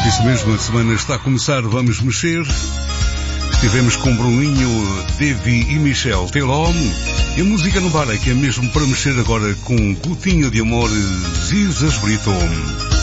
Isso mesmo, a semana está a começar, vamos mexer. Estivemos com Bruninho, Devi e Michel Teló. E a música no bar é que é mesmo para mexer agora com Gotinha de Amor, Zizas Brito.